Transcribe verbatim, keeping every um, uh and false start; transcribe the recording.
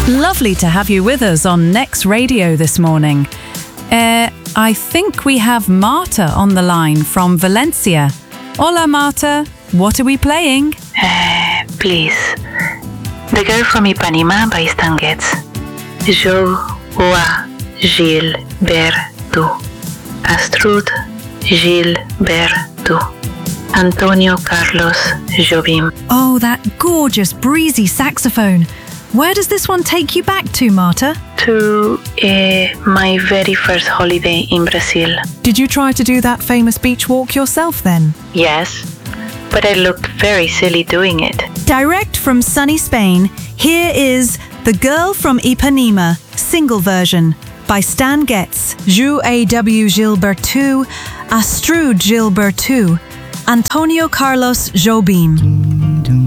Lovely to have you with us on Next Radio this morning. Uh, I think we have Marta on the line from Valencia. Hola Marta, what are we playing? Uh, please. The Girl from Ipanema by Stan Getz. Jo Wa Gilberto. Astrud Gilberto. Antonio Carlos Jobim. Oh, that gorgeous, breezy saxophone. Where does this one take you back to, Marta? To uh, my very first holiday in Brazil. Did you try to do that famous beach walk yourself then? Yes, but I looked very silly doing it. Direct from sunny Spain, here is The Girl from Ipanema, single version, by Stan Getz, Ju A W Gilberto, Astrud Gilberto, Antonio Carlos Jobim.